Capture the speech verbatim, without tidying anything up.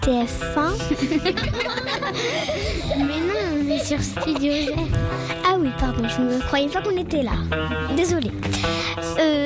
T F un. Mais non, on est sur Studio G. Ah oui, pardon, je ne croyais pas qu'on était là. Désolée. Euh,